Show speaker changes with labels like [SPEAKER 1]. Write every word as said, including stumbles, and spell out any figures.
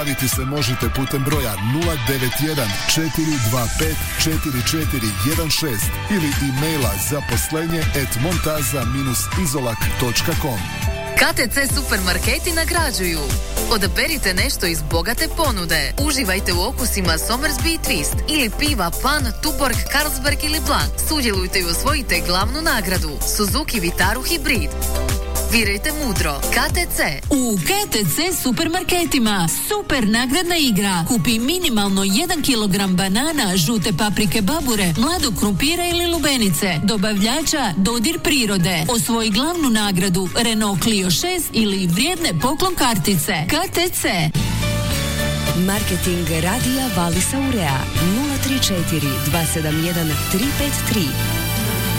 [SPEAKER 1] Javiti se možete putem broja nula devet jedan četiri dva pet četiri četiri jedan šest ili e-maila zaposlenje at montaza izolak točka com.
[SPEAKER 2] K T C supermarketi nagrađuju. Odaberite nešto iz bogate ponude. Uživajte u okusima Somersby Twist ili piva Pan, Tuborg, Carlsberg ili Blanc. Sudjelujte i osvojite glavnu nagradu Suzuki Vitaru Hybrid. Birajte mudro. K T C.
[SPEAKER 3] U K T C supermarketima super nagradna igra. Kupi minimalno jedan kilogram banana, žute paprike babure, mladog krumpira ili lubenice. Dobavljača Dodir prirode. Osvoji glavnu nagradu Renault Clio šest ili vrijedne poklon kartice. K T C.
[SPEAKER 4] Marketing radija Valisa Urea nula tri četiri dva sedam jedan tri pet tri.